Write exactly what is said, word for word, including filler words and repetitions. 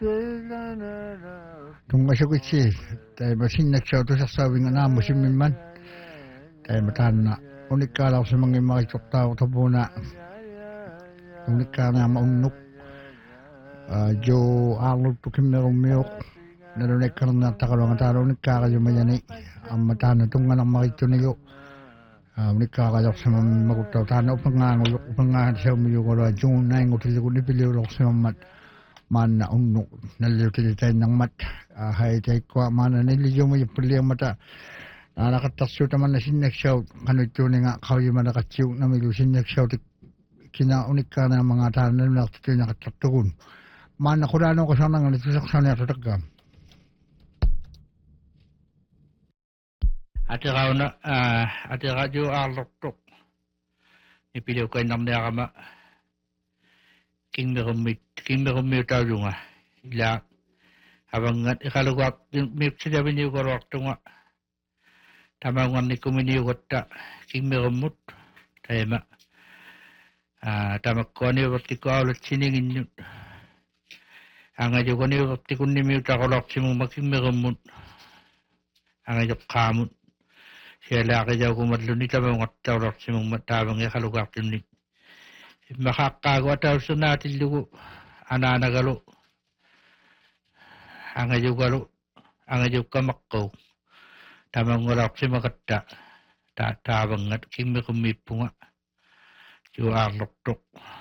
Tung asukitsi, tay masing nagsaw to sa sawing na musimin man. Tay matan na unikala sa mga makikot tao to po na unikala na maunok. Jo alog to kimerong miyok. Narunik ka na takalong at araw unikala yung mayani. Ang matan na itong anak makikot niyo. Unikala yung sa mga magutaw. Tana upang nga ngulok upang nga siya umiyok ko rin. Yung naing utilig ko nipiliw sa mga mat. Man na unok nalilutin tayo ng mat uh, hay tayo kwa mana nilidyo mo yung puli ang mata na nakatasyo naman na sineksaw kano ito nga kaw yung manakatsiw na may sineksaw kinaunik ka na mga tanan na nakatito nakataktukon man na kurano ko sana nga natusaksan na tatagka ati raw na uh, ati radyo aloktok ipiliw ko yung namnaya ka ma king merumit king merumit tayo nga ila habang nga ikalugak may sinabi niyo ko waktu nga tama nga ni kuminiyo ko ta king merumut tayo ma ah tama ko niyo wakti ko ulit siningin yun ang ayo ko niyo wakti ko ni miyo takolok si mong making merumut ang ayo kamut siya laki daw kumadlunit tama nga takolok si mong matabang ikalugak yun ni makakagawa tayo sa natin lugo ananagalo ang ayaw galo ang ayaw kamakko tamang ngulak si makata tatabang at kimi kumipo nga yung arlok tok